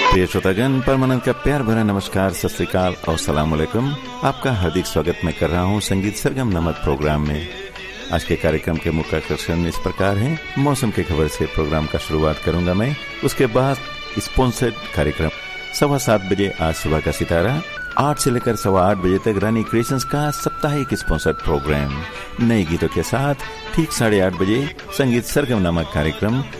प्रिय श्रोतागण, परमानंद का प्यार भरा नमस्कार, सत श्री अकाल और सलाम अलैकुम। आपका हार्दिक स्वागत मैं कर रहा हूं संगीत सरगम नामक प्रोग्राम में। आज के कार्यक्रम के मुख्य आकर्षण इस प्रकार हैं। मौसम की खबर से प्रोग्राम का शुरुआत करूंगा मैं, उसके बाद स्पॉन्सर्ड कार्यक्रम 7:15 बजे आज सुबह का सितारा, 8 से लेकर 8:15 बजे तक रानी क्रिएशंस का साप्ताहिक स्पॉन्सर्ड प्रोग्राम नए गीतों के साथ ठीक 8:30 बजे संगीत सरगम नामक कार्यक्रम